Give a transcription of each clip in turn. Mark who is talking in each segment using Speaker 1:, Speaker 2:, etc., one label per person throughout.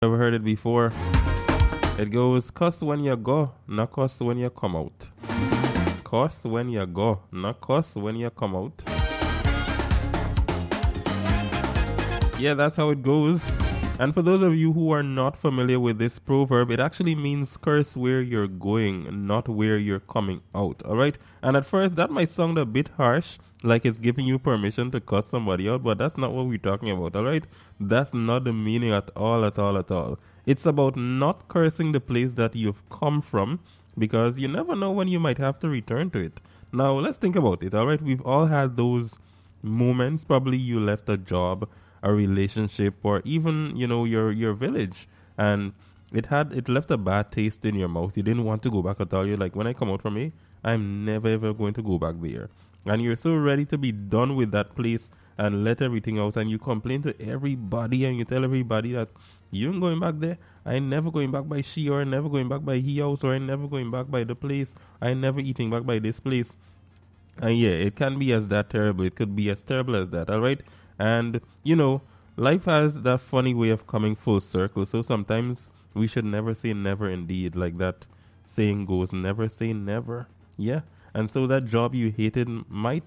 Speaker 1: Never heard it before. It goes, cuss when you go, not cuss when you come out. Cuss when you go, not cuss when you come out. Yeah, that's how it goes. And for those of you who are not familiar with this proverb, it actually means curse where you're going, not where you're coming out. All right? And at first, that might sound a bit harsh, like it's giving you permission to cuss somebody out, but that's not what we're talking about. All right? That's not the meaning at all, at all, at all. It's about not cursing the place that you've come from, because you never know when you might have to return to it. Now, let's think about it. All right? We've all had those moments. Probably you left a job, a relationship, or even, your village, and it left a bad taste in your mouth. You didn't want to go back at all. You're like, when I come out from here, I'm never ever going to go back there. And you're so ready to be done with that place and let everything out, and you complain to everybody and you tell everybody that you ain't going back there. I ain't never going back by she, or I never going back by he house, or I never going back by the place. I ain't never eating back by this place. And yeah, it can be as that terrible. It could be as terrible as that. All right. And, life has that funny way of coming full circle. So sometimes we should never say never indeed. Like that saying goes, never say never. Yeah. And so that job you hated might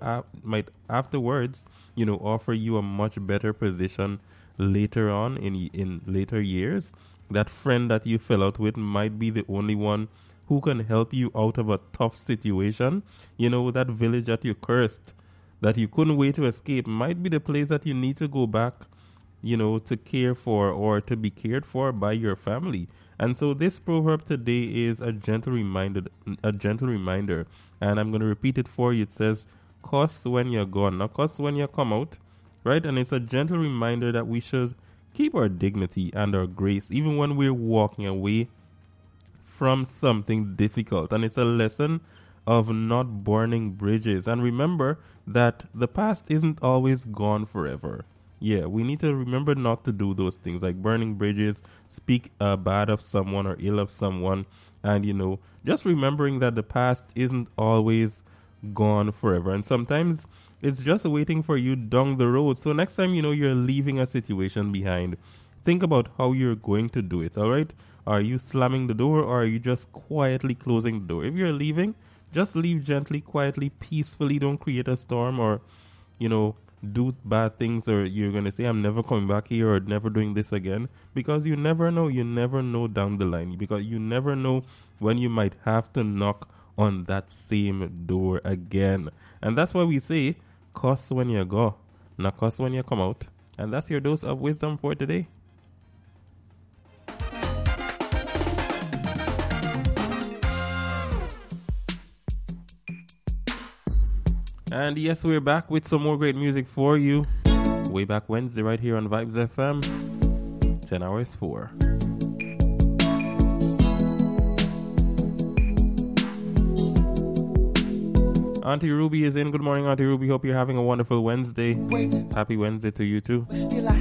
Speaker 1: afterwards, offer you a much better position later on in later years. That friend that you fell out with might be the only one who can help you out of a tough situation. That village that you cursed, that you couldn't wait to escape, might be the place that you need to go back, to care for or to be cared for by your family. And so this proverb today is a gentle reminder, and I'm going to repeat it for you. It says, cuss when you're gone, not cuss when you come out, right? And it's a gentle reminder that we should keep our dignity and our grace, even when we're walking away from something difficult. And it's a lesson of not burning bridges. And remember that the past isn't always gone forever. Yeah, we need to remember not to do those things like burning bridges, speak bad of someone or ill of someone. And, just remembering that the past isn't always gone forever. And sometimes it's just waiting for you down the road. So next time, you're leaving a situation behind, think about how you're going to do it. All right? Are you slamming the door, or are you just quietly closing the door? If you're leaving, just leave gently, quietly, peacefully. Don't create a storm or, do bad things, or you're going to say, I'm never coming back here or never doing this again, because you never know. You never know down the line, because you never know when you might have to knock on that same door again. And that's why we say, cuss when you go, not cuss when you come out. And that's your dose of wisdom for today. And yes, we're back with some more great music for you. Way back Wednesday right here on Vibes FM. 10 hours 4. Auntie Ruby is in. Good morning, Auntie Ruby. Hope you're having a wonderful Wednesday. Happy Wednesday to you too.
Speaker 2: Still I